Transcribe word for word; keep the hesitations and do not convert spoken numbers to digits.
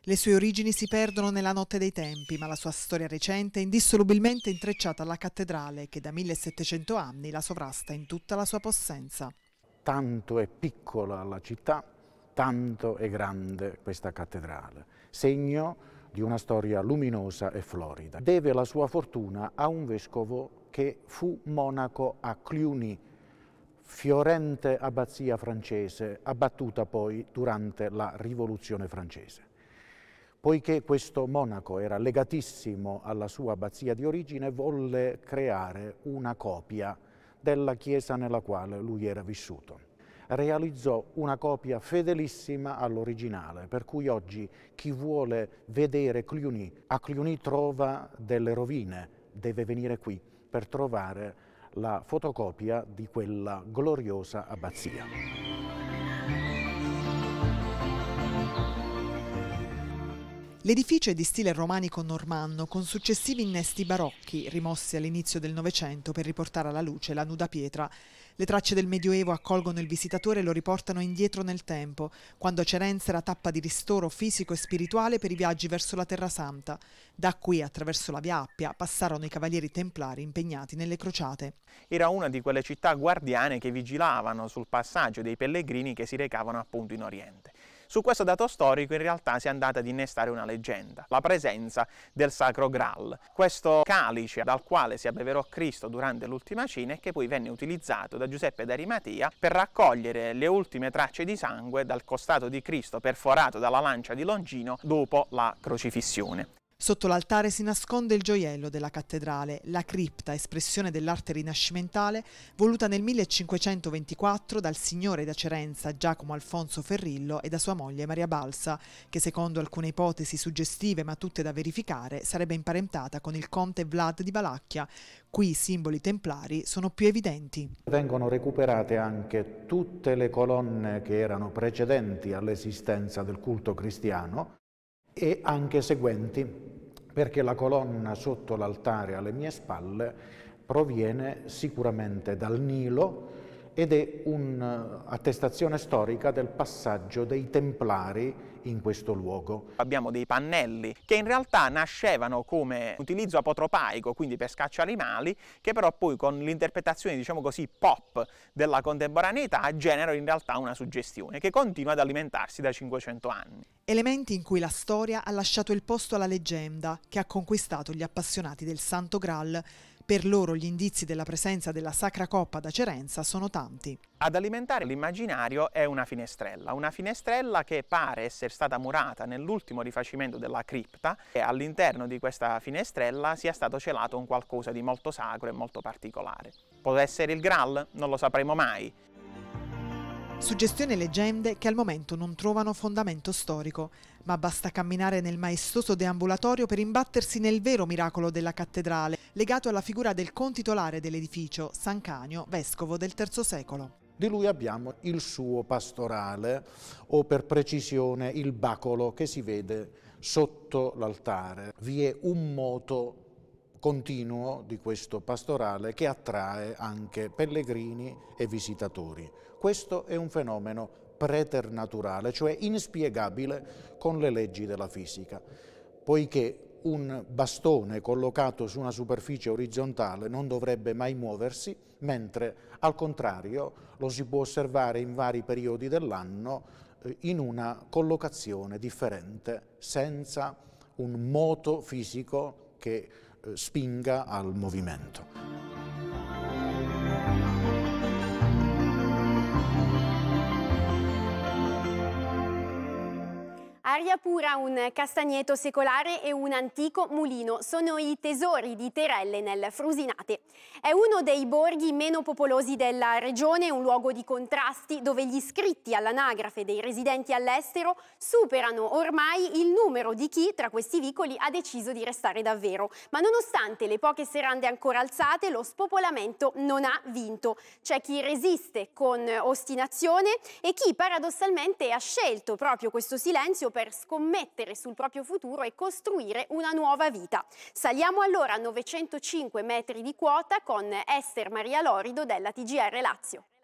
Le sue origini si perdono nella notte dei tempi, ma la sua storia recente è indissolubilmente intrecciata alla cattedrale che da millesettecento anni la sovrasta in tutta la sua possenza. Tanto è piccola la città, tanto è grande questa cattedrale, segno di una storia luminosa e florida. Deve la sua fortuna a un vescovo che fu monaco a Cluny, fiorente abbazia francese, abbattuta poi durante la Rivoluzione francese. Poiché questo monaco era legatissimo alla sua abbazia di origine, volle creare una copia della chiesa nella quale lui era vissuto. Realizzò una copia fedelissima all'originale, per cui oggi chi vuole vedere Cluny, a Cluny trova delle rovine, deve venire qui per trovare la fotocopia di quella gloriosa abbazia. L'edificio è di stile romanico-normanno con successivi innesti barocchi rimossi all'inizio del Novecento per riportare alla luce la nuda pietra. Le tracce del Medioevo accolgono il visitatore e lo riportano indietro nel tempo, quando Cerenza era tappa di ristoro fisico e spirituale per i viaggi verso la Terra Santa. Da qui, attraverso la Via Appia, passarono i cavalieri templari impegnati nelle crociate. Era una di quelle città guardiane che vigilavano sul passaggio dei pellegrini che si recavano appunto in Oriente. Su questo dato storico in realtà si è andata ad innestare una leggenda, la presenza del Sacro Graal, questo calice dal quale si abbeverò Cristo durante l'ultima cena e che poi venne utilizzato da Giuseppe d'Arimatea per raccogliere le ultime tracce di sangue dal costato di Cristo perforato dalla lancia di Longino dopo la crocifissione. Sotto l'altare si nasconde il gioiello della cattedrale, la cripta, espressione dell'arte rinascimentale, voluta nel millecinquecentoventiquattro dal signore da Cerenza Giacomo Alfonso Ferrillo e da sua moglie Maria Balsa, che secondo alcune ipotesi suggestive ma tutte da verificare sarebbe imparentata con il conte Vlad di Valacchia. Qui i simboli templari sono più evidenti. Vengono recuperate anche tutte le colonne che erano precedenti all'esistenza del culto cristiano e anche seguenti, perché la colonna sotto l'altare alle mie spalle proviene sicuramente dal Nilo ed è un'attestazione storica del passaggio dei Templari in questo luogo. Abbiamo dei pannelli che in realtà nascevano come utilizzo apotropaico, quindi per scacciarimali, che però poi con l'interpretazione, diciamo così, pop della contemporaneità generano in realtà una suggestione che continua ad alimentarsi da cinquecento anni. Elementi in cui la storia ha lasciato il posto alla leggenda, che ha conquistato gli appassionati del Santo Graal. Per loro gli indizi della presenza della Sacra Coppa da Cerenza sono tanti. Ad alimentare l'immaginario è una finestrella, una finestrella che pare essere stata murata nell'ultimo rifacimento della cripta e all'interno di questa finestrella sia stato celato un qualcosa di molto sacro e molto particolare. Può essere il Graal? Non lo sapremo mai. Suggestioni e leggende che al momento non trovano fondamento storico, ma basta camminare nel maestoso deambulatorio per imbattersi nel vero miracolo della cattedrale, legato alla figura del contitolare dell'edificio, San Canio, vescovo del terzo secolo. Di lui abbiamo il suo pastorale, o per precisione il bacolo che si vede sotto l'altare. Vi è un moto continuo di questo pastorale che attrae anche pellegrini e visitatori. Questo è un fenomeno preternaturale, cioè inspiegabile con le leggi della fisica, poiché un bastone collocato su una superficie orizzontale non dovrebbe mai muoversi, mentre al contrario lo si può osservare in vari periodi dell'anno in una collocazione differente, senza un moto fisico che spinga al movimento. Aria pura, un castagneto secolare e un antico mulino sono i tesori di Terelle nel Frusinate. È uno dei borghi meno popolosi della regione, un luogo di contrasti dove gli iscritti all'anagrafe dei residenti all'estero superano ormai il numero di chi tra questi vicoli ha deciso di restare davvero. Ma nonostante le poche serrande ancora alzate, lo spopolamento non ha vinto. C'è chi resiste con ostinazione e chi paradossalmente ha scelto proprio questo silenzio per scommettere sul proprio futuro e costruire una nuova vita. Saliamo allora a novecentocinque metri di quota con Ester Maria Lorido della T G R Lazio.